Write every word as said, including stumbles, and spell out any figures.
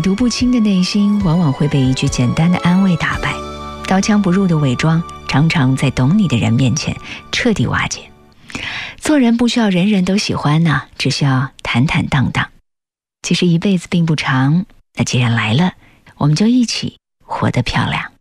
毒不清的内心往往会被一句简单的安慰打败，刀枪不入的伪装常常在懂你的人面前彻底瓦解。做人不需要人人都喜欢呢、啊，只需要坦坦荡荡。其实一辈子并不长，那既然来了，我们就一起活得漂亮。